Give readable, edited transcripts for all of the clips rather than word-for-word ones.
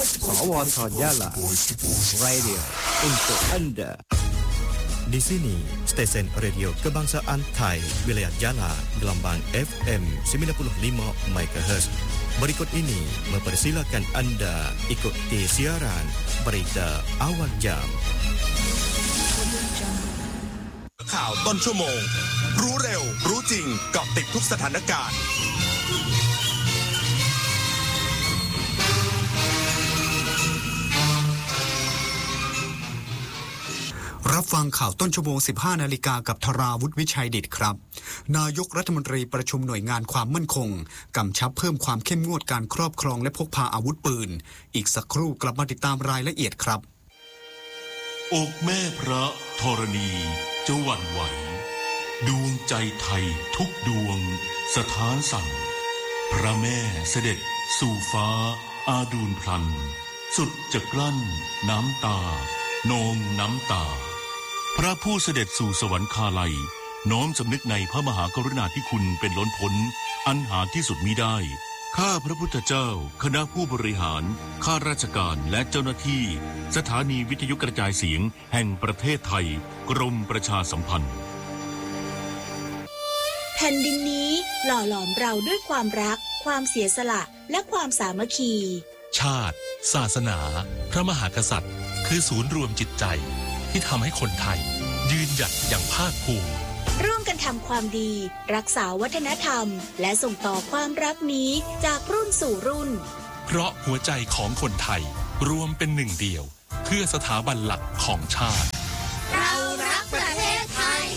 Sawata Jala Radio untuk Anda. Di sini, stesen radio kebangsaan Thai, wilayah Jala, gelombang FM 95 MHz. Berikut ini mempersilakan Anda ikuti siaran berita awal jam. ข่าวต้นชั่วโมงรู้เร็วรู้จริงเกาะติดทุกสถานการณ์รับฟังข่าวต้นชั่วโมง 15 นาฬิกากับธราวุฒิวิชัยดิษฐ์ครับนายกรัฐมนตรีประชุมหน่วยงานความมั่นคงกำชับเพิ่มความเข้มงวดการครอบครองและพกพาอาวุธปืนอีกสักครู่กลับมาติดตามรายละเอียดครับอกแม่พระธรณีจะหวั่นไหวดวงใจไทยทุกดวงสถานสั่นพระแม่เสด็จสู่ฟ้าอาดูลพลันสุดจะกลั้นน้ำตานองน้ำตาพระผู้เสด็จสู่สวรรคาลัยน้อมสำนึกในพระมหากรุณาธิคุณเป็นล้นพ้นอันหาที่สุดมิได้ข้าพระพุทธเจ้าคณะผู้บริหารข้าราชการและเจ้าหน้าที่สถานีวิทยุกระจายเสียงแห่งประเทศไทยกรมประชาสัมพันธ์แผ่นดินนี้หล่อหลอมเราด้วยความรักความเสียสละและความสามัคคีชาติศาสนาพระมหากษัตริย์คือศูนย์รวมจิตใจที่ทำให้คนไทยยืนหยัดอย่างภาคภูมิร่วมกันทำความดีรักษาวัฒนธรรมและส่งต่อความรักนี้จากรุ่นสู่รุ่นเพราะหัวใจของคนไทยรวมเป็นหนึ่งเดียวเพื่อสถาบันหลักของชาติเรารักประเทศไทย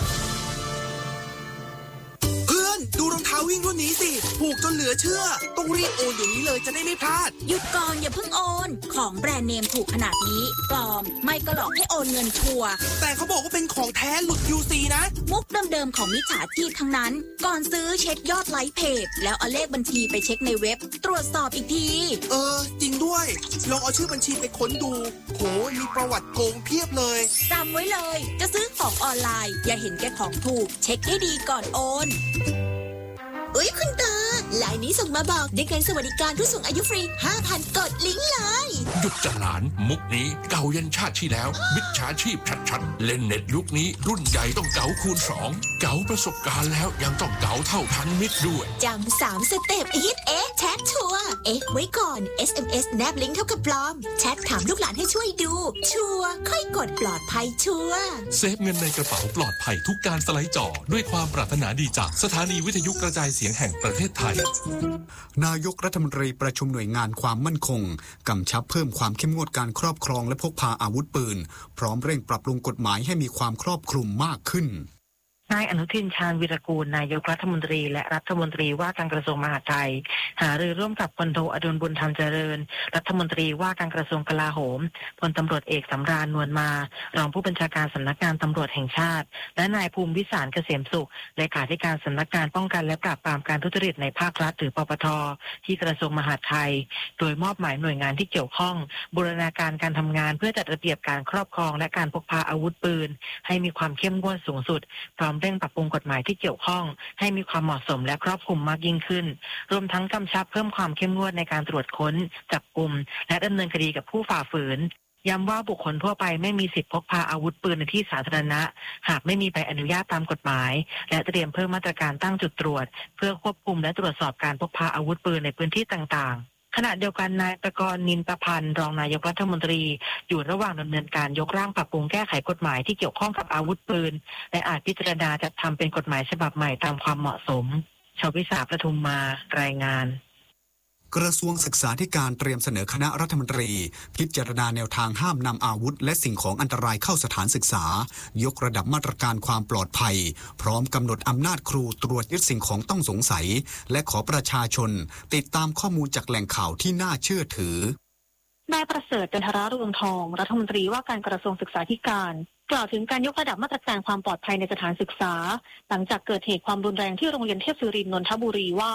ดูรองเท้าวิ่งรุ่นนี้สิถูกจนเหลือเชื่อต้องรีบโอนเดี๋ยวนี้เลยจะได้ไม่พลาดหยุดก่อนอย่าเพิ่งโอนของแบรนด์เนมถูกขนาดนี้ปลอมไม่ก็หลอกให้โอนเงินชัวร์แต่เขาบอกว่าเป็นของแท้หลุด UC นะมุกเดิมๆของมิจฉาชีพทั้งนั้นก่อนซื้อเช็คยอดไลค์เพจแล้วเอาเลขบัญชีไปเช็คในเว็บตรวจสอบอีกทีจริงด้วยลองเอาชื่อบัญชีไปค้นดูโหมีประวัติโกงเพียบเลยจำไว้เลยจะซื้อของออนไลน์อย่าเห็นแก่ของถูกเช็คให้ดีก่อนโอนคุณตาไลน์นี้ส่งมาบอกได้เงินสวัสดิการผู้สูงอายุฟรี 5,000 กดลิงก์เลยหยุดจะหลานมุกนี้เก่ายันชาติที่แล้วมิจฉาชีพชัดๆเล่นเน็ตยุคนี้รุ่นใหญ่ต้องเก๋าคูณ2เก๋าประสบการณ์แล้วยังต้องเก๋าเท่าพันมิตรด้วยจำ3สเต็ปฮิตแชทชัวร์ไว้ก่อน SMS แนบลิงก์เท่ากับปลอมแชทถามลูกหลานให้ช่วยดูชัวร์ค่อยกดปลอดภัยชัวร์เซฟเงินในกระเป๋าปลอดภัยทุกการสไลด์จอด้วยความปรารถนาดีจากสถานีวิทยุกระจายเสียงแห่งประเทศไทยนายกรัฐมนตรีประชุมหน่วยงานความมั่นคงกำชับเพิ่มความเข้มงวดการครอบครองและพกพาอาวุธปืนพร้อมเร่งปรับปรุงกฎหมายให้มีความครอบคลุมมากขึ้นนายอนุทินชาญวีรกูลนายกรัฐมนตรีและรัฐมนตรีว่าการกระทรวงมหาดไทยหารือร่วมกับพลโทอดุลบุญธรรมเจริญรัฐมนตรีว่าการกระทรวงกลาโหมพลตำรวจเอกสำราญนวลมารองผู้บัญชาการสำนักงานตำรวจแห่งชาติและนายภูมิวิสารเกษมสุขเลขาธิการสำนักงานป้องกันและปราบปรามการทุจริตในภาครัฐหรือปปท.ที่กระทรวงมหาดไทยโดยมอบหมายหน่วยงานที่เกี่ยวข้องบูรณาการการทำงานเพื่อจัดระเบียบการครอบครองและการพกพาอาวุธปืนให้มีความเข้มงวดสูงสุดพร้อมเร่งปรับปรุงกฎหมายที่เกี่ยวข้องให้มีความเหมาะสมและครอบคลุมมากยิ่งขึ้นรวมทั้งกำชับเพิ่มความเข้มงวดในการตรวจค้นจับกุมและดำเนินคดีกับผู้ฝ่าฝืนย้ำว่าบุคคลทั่วไปไม่มีสิทธิพกพาอาวุธปืนในที่สาธารณะหากไม่มีใบอนุญาตตามกฎหมายและเตรียมเพิ่มมาตรการตั้งจุดตรวจเพื่อควบคุมและตรวจสอบการพกพาอาวุธปืนในพื้นที่ต่างๆขณะเดียวกันนายประกรณ์นินประพันธ์รองนายกรัฐมนตรีอยู่ระหว่างดำเนินการยกร่างปรับปรุงแก้ไขกฎหมายที่เกี่ยวข้องกับอาวุธปืนและอาจพิจารณาจัดทำเป็นกฎหมายฉบับใหม่ตามความเหมาะสมชวิสาประทุมมารายงานกระทรวงศึกษาธิการเตรียมเสนอคณะรัฐมนตรีพิจารณาแนวทางห้ามนำอาวุธและสิ่งของอันตรายเข้าสถานศึกษายกระดับมาตรการความปลอดภัยพร้อมกำหนดอำนาจครูตรวจยึดสิ่งของต้องสงสัยและขอประชาชนติดตามข้อมูลจากแหล่งข่าวที่น่าเชื่อถือนายประเสริฐจันทราเรืองทองรัฐมนตรีว่าการกระทรวงศึกษาธิการกล่าวถึงการยกระดับมาตรการความปลอดภัยในสถานศึกษาหลังจากเกิดเหตุความรุนแรงที่โรงเรียนเทพศิรินทร์นนทบุรีว่า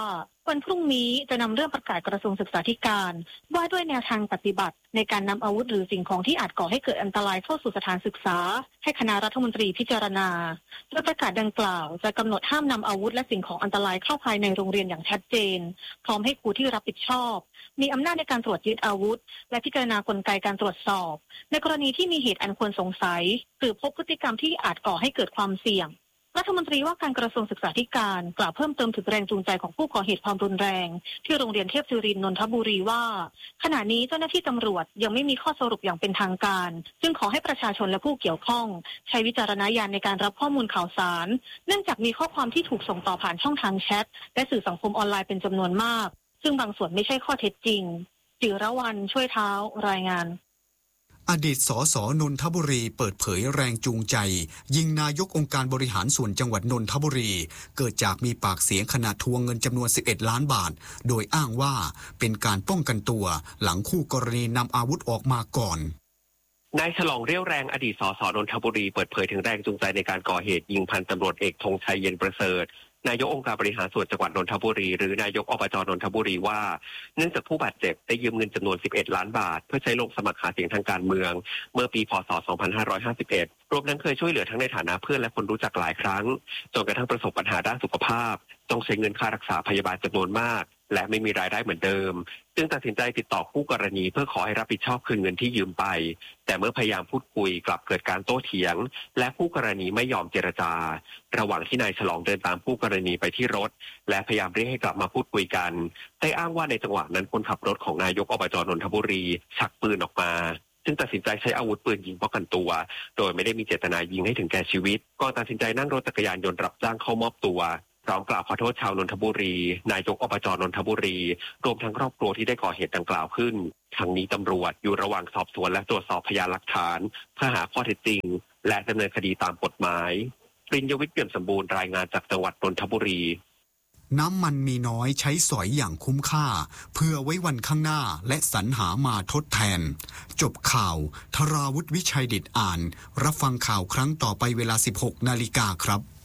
วันพรุ่งนี้จะนำเรื่องประกาศกระทรวงศึกษาธิการว่าด้วยแนวทางปฏิบัติในการนำอาวุธหรือสิ่งของที่อาจก่อให้เกิดอันตรายเข้าสู่สถานศึกษาให้คณะรัฐมนตรีพิจารณาโดยประกาศดังกล่าวจะกำหนดห้ามนำอาวุธและสิ่งของอันตรายเข้าภายในโรงเรียนอย่างชัดเจนพร้อมให้ครูที่รับผิดชอบมีอำนาจในการตรวจยึดอาวุธและพิจารณากลไกการตรวจสอบในกรณีที่มีเหตุอันควรสงสัยหรือพบพฤติกรรมที่อาจก่อให้เกิดความเสี่ยงรัฐมนตรีว่าการกระทรวงศึกษาธิการกล่าวเพิ่มเติมถึงแรงจูงใจของผู้ก่อเหตุความรุนแรงที่โรงเรียนเทพศิรินทร์นนทบุรีว่าขณะนี้เจ้าหน้าที่ตำรวจยังไม่มีข้อสรุปอย่างเป็นทางการจึงขอให้ประชาชนและผู้เกี่ยวข้องใช้วิจารณญาณในการรับข้อมูลข่าวสารเนื่องจากมีข้อความที่ถูกส่งต่อผ่านช่องทางแชทและสื่อสังคมออนไลน์เป็นจำนวนมากซึ่งบางส่วนไม่ใช่ข้อเท็จจริงจิรวรรณช่วยเท้ารายงานอดีตสสนนทบุรีเปิดเผยแรงจูงใจยิงนายกองค์การบริหารส่วนจังหวัดนนทบุรีเกิดจากมีปากเสียงขณะทวงเงินจำนวน11ล้านบาทโดยอ้างว่าเป็นการป้องกันตัวหลังคู่กรณีนำอาวุธออกมาก่อนนายฉลองเรี่ยวแรงอดีตสสนนทบุรีเปิดเผยถึงแรงจูงใจในการก่อเหตุยิงพันตำรวจเอกธงชัยเย็นประเสริฐนายกองค์การบริหารส่วนจังหวัดนนทบุรีหรือนายกอบจ.นนทบุรีว่าเนื่องจากผู้บาดเจ็บได้ยืมเงินจำนวน11ล้านบาทเพื่อใช้ลงสมัครหาเสียงทางการเมืองเมื่อปีพ.ศ. 2551รวมทั้งเคยช่วยเหลือทั้งในฐานะเพื่อนและคนรู้จักหลายครั้งจนกระทั่งประสบปัญหาด้านสุขภาพต้องใช้เงินค่ารักษาพยาบาลจำนวนมากและไม่มีรายได้เหมือนเดิมจึงตัดสินใจติดต่อคู่กรณีเพื่อขอให้รับผิดชอบคืนเงินที่ยืมไปแต่เมื่อพยายามพูดคุยกลับเกิดการโต้เถียงและคู่กรณีไม่ยอมเจรจาระหว่างที่นายฉลองเดินตามคู่กรณีไปที่รถและพยายามเรียกให้กลับมาพูดคุยกันได้อ้างว่าในจังหวะนั้นคนขับรถของนายกอบจ.นนทบุรีชักปืนออกมาจึงตัดสินใจใช้อาวุธปืนยิงป้องกันตัวโดยไม่ได้มีเจตนายิงให้ถึงแก่ชีวิตก่อนตัดสินใจนั่งรถจักรยานยนต์รับจ้างเข้ามอบตัวพร้อมกล่าวขอโทษชาวนนทบุรีนายกอบจ.นนทบุรีรวมทั้งครอบครัวที่ได้ก่อเหตุดังกล่าวขึ้นทั้งนี้ตำรวจอยู่ระหว่างสอบสวนและตรวจสอบพยานหลักฐานเพื่อหาข้อเท็จจริงและดำเนินคดีตามกฎหมายปริญญวิทย์เปี่ยมสมบูรณ์รายงานจากจังหวัดนนทบุรีน้ำมันมีน้อยใช้สอยอย่างคุ้มค่าเพื่อไว้วันข้างหน้าและสรรหามาทดแทนจบข่าวธราวุฒิวิชัยดิษฐ์อ่านรับฟังข่าวครั้งต่อไปเวลา 16 นาฬิกาครับ